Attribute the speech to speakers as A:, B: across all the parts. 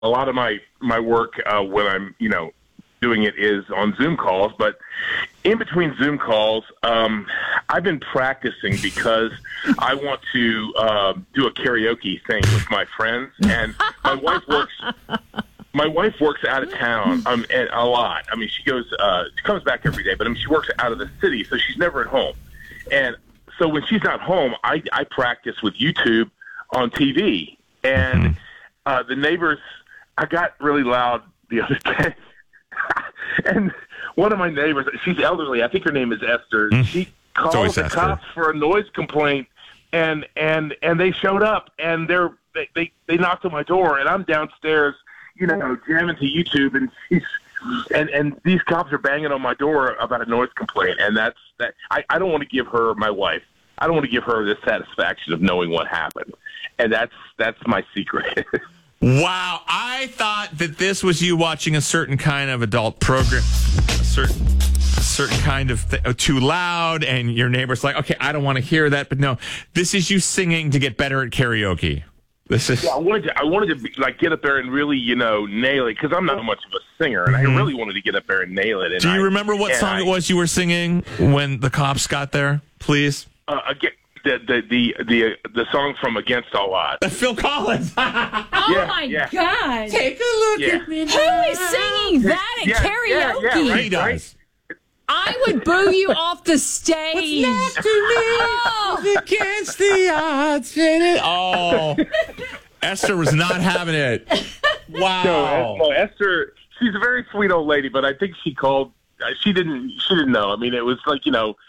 A: a lot of my work when I'm, doing it is on Zoom calls. But in between Zoom calls, I've been practicing because I want to do a karaoke thing with my friends. And my wife works out of town and a lot. I mean, she comes back every day, but she works out of the city, so she's never at home. And so when she's not home, I practice with YouTube on TV. And the neighbors, I got really loud the other day. And one of my neighbors, she's elderly. I think her name is Esther. She called the cops for a noise complaint, and they showed up, and they knocked on my door, and I'm downstairs, jamming to YouTube, and these cops are banging on my door about a noise complaint, and that's that. I don't want to give her, my wife, I don't want to give her the satisfaction of knowing what happened, and that's my secret.
B: Wow, I thought that this was you watching a certain kind of adult program, a certain kind of too loud, and your neighbor's like, okay, I don't want to hear that, but no, this is you singing to get better at karaoke. This is. Yeah,
A: I wanted to get up there and really, nail it, because I'm not much of a singer, and I really wanted to get up there and nail it. And
B: do you remember what song it was you were singing when the cops got there? Please.
A: Again. The song from Against All Odds.
B: Phil Collins.
C: my God.
B: Take a look at me now.
C: Who is singing that at karaoke?
A: Yeah,
B: he does.
C: I would boo you off the stage.
B: What's left to me against the odds. Oh, Esther was not having it. Wow.
A: No, Esther, she's a very sweet old lady, but I think she called. She didn't know. I mean, it was like,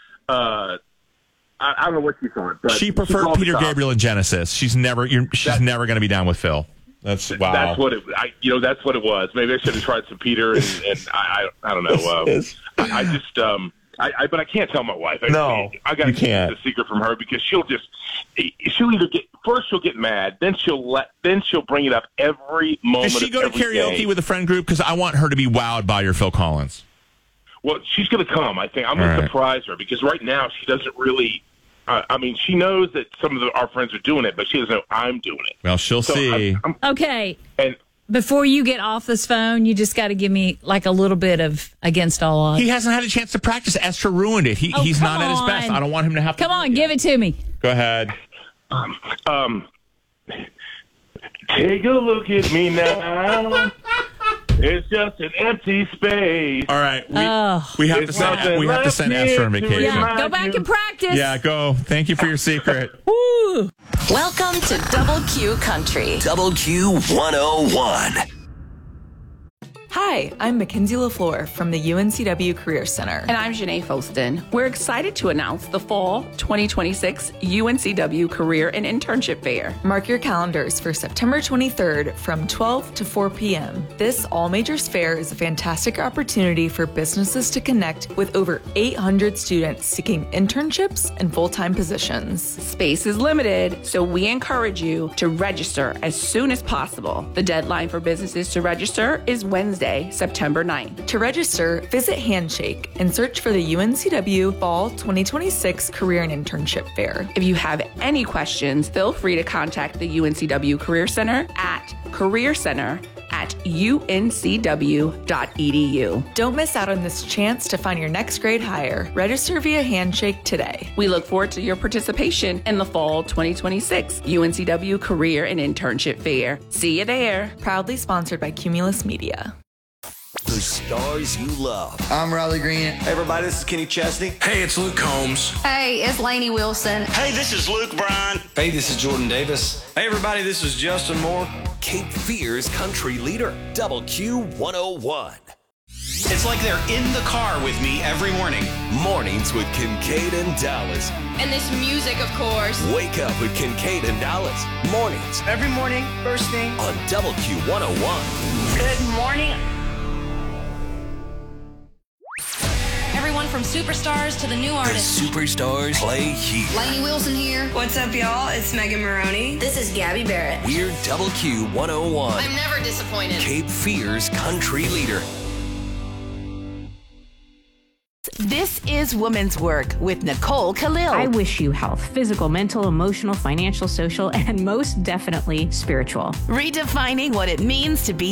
A: I don't know what she thought. But
B: she preferred Peter Gabriel and Genesis. She's never going to be down with Phil. That's wow.
A: That's what it. That's what it was. Maybe I should have tried some Peter, and I don't know. I just but I can't tell my wife. I got to keep the secret from her, because she'll either she'll get mad, then she'll bring it up every moment.
B: Does she go to karaoke with a friend group? Because I want her to be wowed by your Phil Collins.
A: Well, she's going to come. I think I'm going to surprise her, because right now she doesn't really. She knows that some of our friends are doing it, but she doesn't know I'm doing it.
B: Well, she'll see.
C: Okay.
A: And
C: before you get off this phone, you just got to give me like a little bit of Against All Odds.
B: He hasn't had a chance to practice. Esther ruined it. He's not at his best. I don't want him to have to.
C: Come on, give it to me.
B: Go ahead.
A: Take a look at me now. It's just an empty space.
B: All right, we have to send Esther on vacation.
C: Yeah, go back and practice.
B: Yeah, go. Thank you for your secret.
C: Woo.
D: Welcome to Double Q Country.
E: Double Q 101.
F: Hi, I'm Mackenzie LaFleur from the UNCW Career Center.
G: And I'm Janae Foston. We're excited to announce the Fall 2026 UNCW Career and Internship Fair.
F: Mark your calendars for September 23rd from 12 to 4 p.m. This all-majors fair is a fantastic opportunity for businesses to connect with over 800 students seeking internships and full-time positions.
G: Space is limited, so we encourage you to register as soon as possible. The deadline for businesses to register is Wednesday, September 9th.
F: To register, visit Handshake and search for the UNCW Fall 2026 Career and Internship Fair.
G: If you have any questions, feel free to contact the UNCW Career Center at careercenter@uncw.edu.
F: Don't miss out on this chance to find your next grade hire. Register via Handshake today.
G: We look forward to your participation in the Fall 2026 UNCW Career and Internship Fair. See you there.
F: Proudly sponsored by Cumulus Media.
E: The stars you love.
H: I'm Riley Green.
I: Hey everybody, this is Kenny Chesney.
J: Hey, it's Luke Combs.
K: Hey, it's Lainey Wilson.
L: Hey, this is Luke Bryan.
I: Hey, this is Jordan Davis.
J: Hey everybody, this is Justin Moore.
E: Cape Fear's country leader, Double Q 101.
L: It's like they're in the car with me every morning.
E: Mornings with Kincaid and Dallas.
K: And this music, of course.
E: Wake up with Kincaid and Dallas. Mornings.
M: Every morning, first thing.
E: On Double Q 101.
K: Good morning.
N: Everyone from superstars to the new artists.
E: The superstars play here.
K: Lainey Wilson here.
O: What's up, y'all? It's Megan Maroney.
K: This is Gabby Barrett.
E: We're Double Q 101.
K: I'm never disappointed.
E: Cape Fear's country leader.
D: This is Women's Work with Nicole Khalil.
H: I wish you health, physical, mental, emotional, financial, social, and most definitely spiritual.
D: Redefining what it means to be